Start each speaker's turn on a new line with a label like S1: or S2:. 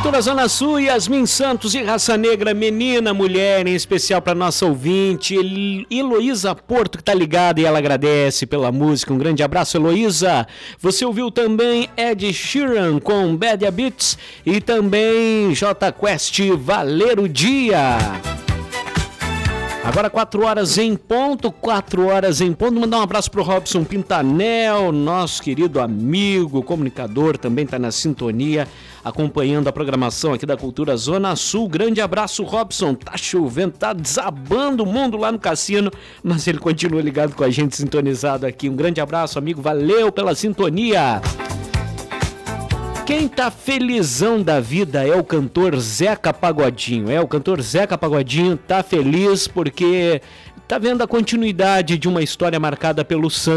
S1: Cultura Zona Sul, Yasmin Santos e Raça Negra, menina, mulher, em especial para nossa ouvinte, Heloísa Porto, que tá ligada e ela agradece pela música. Um grande abraço, Heloísa. Você ouviu também Ed Sheeran com Bad Habits e também J Quest, Valer o Dia. Agora 4 horas em ponto. Mandar um abraço pro Robson Pintanel, nosso querido amigo, comunicador, também tá na sintonia, acompanhando a programação aqui da Cultura Zona Sul. Grande abraço, Robson. Tá chovendo, tá desabando o mundo lá no cassino, mas ele continua ligado com a gente, sintonizado aqui. Um grande abraço, amigo, valeu pela sintonia. Quem tá felizão da vida é o cantor Zeca Pagodinho. O cantor Zeca Pagodinho tá feliz porque tá vendo a continuidade de uma história marcada pelo sangue.